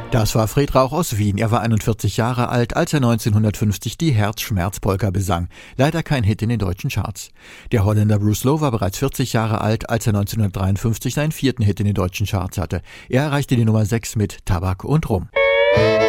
Das war Fred Rauch aus Wien. Er war 41 Jahre alt, als er 1950 die Herzschmerzpolka besang. Leider kein Hit in den deutschen Charts. Der Holländer Bruce Lowe war bereits 40 Jahre alt, als er 1953 seinen vierten Hit in den deutschen Charts hatte. Er erreichte die Nummer 6 mit Tabak und Rum.